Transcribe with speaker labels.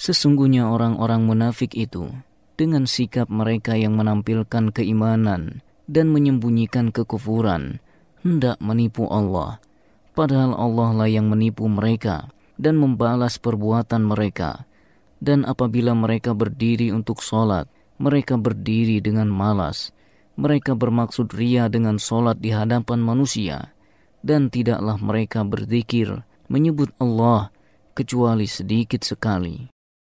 Speaker 1: Sesungguhnya orang-orang munafik itu, dengan sikap mereka yang menampilkan keimanan dan menyembunyikan kekufuran, hendak menipu Allah. Padahal Allah lah yang menipu mereka dan membalas perbuatan mereka. Dan apabila mereka berdiri untuk sholat, mereka berdiri dengan malas. Mereka bermaksud ria dengan sholat di hadapan manusia. Dan tidaklah mereka berzikir, menyebut Allah, kecuali sedikit sekali.